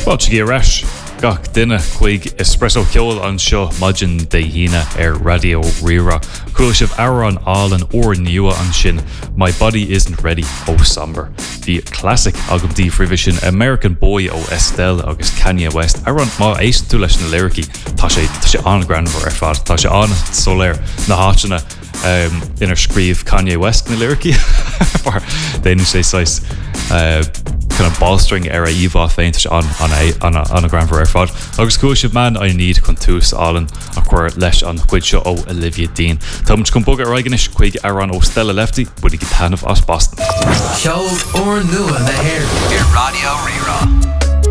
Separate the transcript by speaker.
Speaker 1: Báiltí ras gach duine chuig espresso ceol an seo maidin de híine Radio Rira. Chuil sibh an álan or nua an sin My Body Isn't Ready ó Somber. The classic agamtí frivision American Boy ó Estelle agus Kanye West. An má éis tú leis na lyricí tá sé an granmhar fad, tá sé an soléir na háitena inar scríomh Kanye West na lyricí. Déanú sé sais kind of ballstring era Eva féint an a granmhar fad. Agus cool sibh man I need chun tús álan a chuir leis an chuid seo ó Olivia Dean. Tá mu chun bog a raigenis chuig an ó Stella Lefty bud I go tanmh as Boston.
Speaker 2: Show or nua na hair. Radio Rira.